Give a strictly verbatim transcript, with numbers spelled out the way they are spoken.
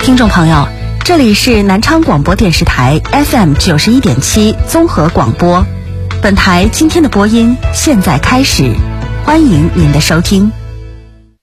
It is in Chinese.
听众朋友，这里是南昌广播电视台 F M 九十一点七综合广播。本台今天的播音现在开始，欢迎您的收听。